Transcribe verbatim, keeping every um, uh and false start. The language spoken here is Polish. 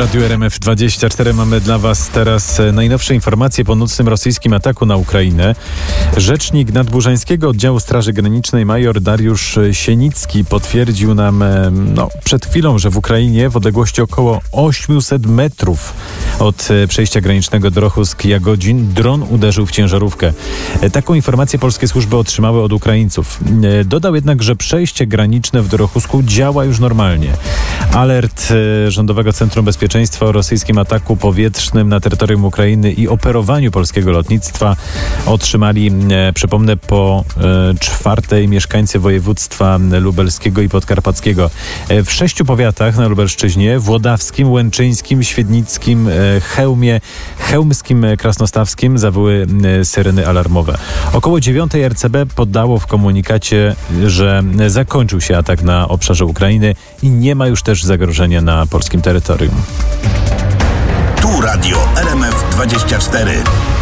Radiu R M F dwadzieścia cztery mamy dla Was teraz najnowsze informacje po nocnym rosyjskim ataku na Ukrainę. Rzecznik Nadburzańskiego Oddziału Straży Granicznej major Dariusz Sienicki potwierdził nam no, przed chwilą, że w Ukrainie w odległości około osiemset metrów od przejścia granicznego Drochusk-Jagodzin dron uderzył w ciężarówkę. Taką informację polskie służby otrzymały od Ukraińców. Dodał jednak, że przejście graniczne w Drochusku działa już normalnie. Alert Rządowego Centrum Bezpieczeństwa o rosyjskim ataku powietrznym na terytorium Ukrainy i operowaniu polskiego lotnictwa otrzymali, e, przypomnę, po e, czwartej mieszkańcy województwa lubelskiego i podkarpackiego. E, w sześciu powiatach na Lubelszczyźnie: Włodawskim, Łęczyńskim, Świdnickim, e, Chełmie, Chełmskim, Krasnostawskim zawyły e, syreny alarmowe. Około dziewiątej R C B podało w komunikacie, że zakończył się atak na obszarze Ukrainy i nie ma już też zagrożenia na polskim terytorium. Tu Radio R M F dwadzieścia cztery.